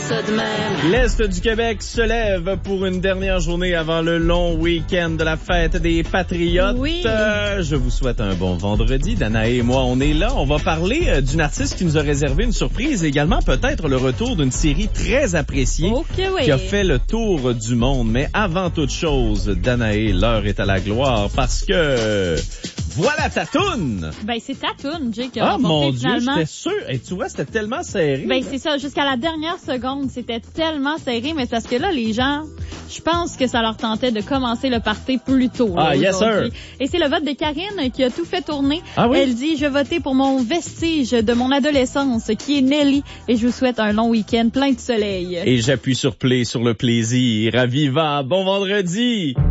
ça de même. L'Est du Québec se lève pour une dernière journée avant le long week-end de la fête des Patriotes. Oui. Je vous souhaite un bon vendredi. Danae et moi, on est là. On va parler d'une artiste qui nous a réservé une surprise et également peut-être le retour d'une série très appréciée qui a fait le tour du monde. Mais avant toute chose, Danae, l'heure est à la gloire parce que... Voilà ta toune! Ben, c'est ta toune, Jake. Ah, mon Dieu, finalement. j'étais sûr. Et tu vois, c'était tellement serré. Ben, c'est ça. Jusqu'à la dernière seconde, c'était tellement serré, mais c'est parce que là, les gens, je pense que ça leur tentait de commencer le party plus tôt. Là, yes sir. Et c'est le vote de Karine qui a tout fait tourner. Ah oui? Elle dit, je votais pour mon vestige de mon adolescence, qui est Nelly, et je vous souhaite un long week-end plein de soleil. Et j'appuie sur play sur le plaisir. À Viva, bon vendredi!